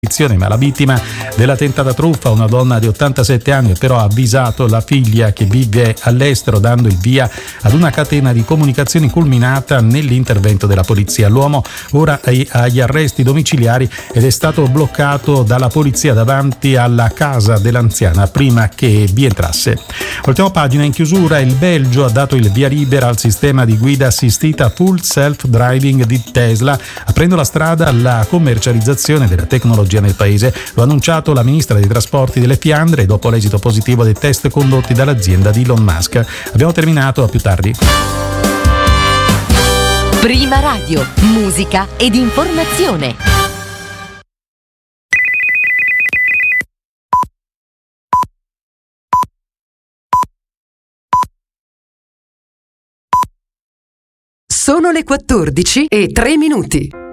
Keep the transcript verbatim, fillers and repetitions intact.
ma la vittima della tentata truffa, una donna di ottantasette anni, però ha avvisato la figlia che vive all'estero, dando il via ad una catena di comunicazioni culminata nell'intervento della polizia. L'uomo ora è agli arresti domiciliari ed è stato bloccato dalla polizia davanti alla casa dell'anziana prima che vi entrasse. Ultima pagina. In chiusura, il Belgio ha dato il via libera al sistema di guida assistita full self-driving di Tesla, aprendo la strada alla commercializzazione della tecnologia nel paese. Lo ha annunciato la ministra dei trasporti delle Fiandre dopo l'esito positivo dei test condotti dall'azienda di Elon Musk. Abbiamo terminato, a più tardi. Prima Radio, musica ed informazione. Sono le quattordici e tre minuti.